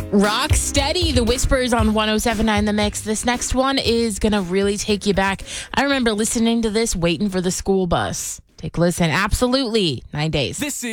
Rock steady. The Whispers on 107.9 The Mix. This next one is going to really take you back. I remember listening to this waiting for the school bus. Take a listen. Absolutely. 9 days.